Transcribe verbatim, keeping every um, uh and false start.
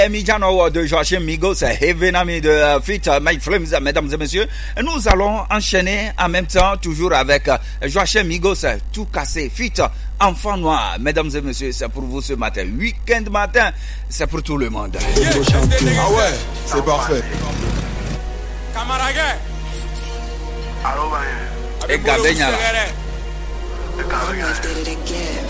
Emiliano de Joachim Migos, Heavenami de Fit Mike Flames, mesdames et messieurs. Nous allons enchaîner en même temps, toujours avec Joachim Migos, tout cassé, Fit Enfant Noir. Mesdames et messieurs, c'est pour vous ce matin. Week-end matin, c'est pour tout le monde. Yeah, ah ouais, c'est parfait. Et Gardenia.